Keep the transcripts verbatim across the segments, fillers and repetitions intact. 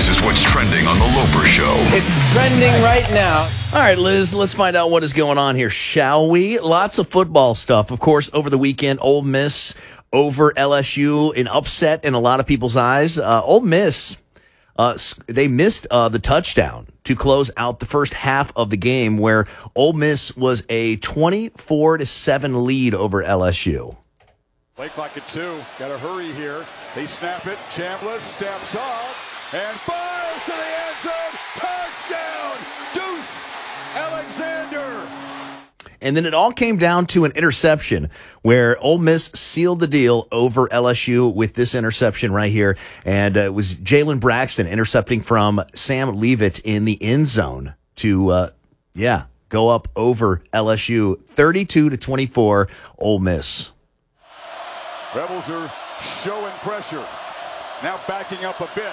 This is what's trending on The Loper Show. It's trending right now. All right, Liz, let's find out what is going on here, shall we? Lots of football stuff. Of course, over the weekend, Ole Miss over L S U, an upset in a lot of people's eyes. Uh, Ole Miss, uh, they missed uh, the touchdown to close out the first half of the game, where Ole Miss was a twenty-four to seven lead over L S U. Play clock at two. Got to hurry here. They snap it. Chambliss steps up and fires to the end zone. Touchdown, Deuce Alexander. And then it all came down to an interception where Ole Miss sealed the deal over L S U with this interception right here. And uh, it was Jalen Braxton intercepting from Sam Leavitt in the end zone to, uh, yeah, go up over L S U thirty-two to twenty-four, Ole Miss. Rebels are showing pressure. Now backing up a bit.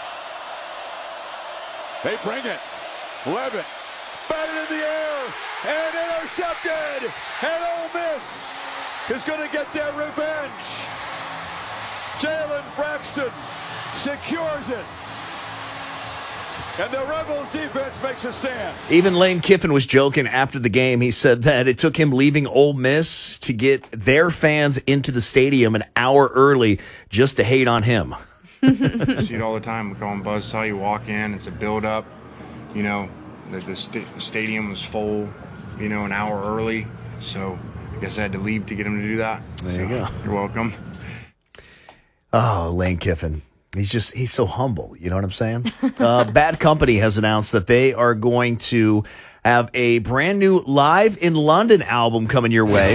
They bring it. Levitt batted in the air and intercepted. And Ole Miss is going to get their revenge. Jalen Braxton secures it. And the Rebels defense makes a stand. Even Lane Kiffin was joking after the game. He said that it took him leaving Ole Miss to get their fans into the stadium an hour early just to hate on him. See it all the time. We call them buzzsaw. You walk in, it's a build-up. You know, the, the st- stadium was full, you know, an hour early. So I guess I had to leave to get him to do that. There so, you go. You're welcome. Oh, Lane Kiffin. He's just, he's so humble. You know what I'm saying? uh, Bad Company has announced that they are going to have a brand new Live in London album coming your way.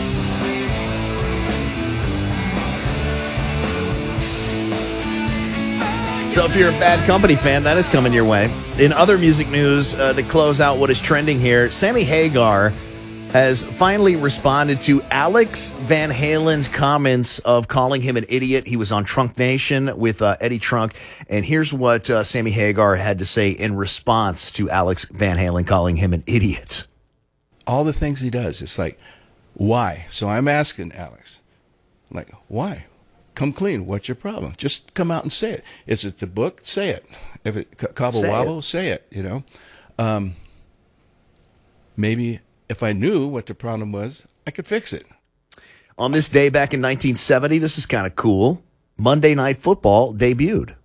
So if you're a Bad Company fan, that is coming your way. In other music news, uh, to close out what is trending here, Sammy Hagar has finally responded to Alex Van Halen's comments of calling him an idiot. He was on Trunk Nation with uh, Eddie Trunk, and here's what uh, Sammy Hagar had to say in response to Alex Van Halen calling him an idiot. All the things he does, it's like, why? So I'm asking Alex, like, why? Come clean. What's your problem? Just come out and say it. Is it the book? Say it. If it cobble say wobble, it. say it. You know, um, maybe. If I knew what the problem was, I could fix it. On this day back in nineteen seventy, this is kind of cool. Monday Night Football debuted.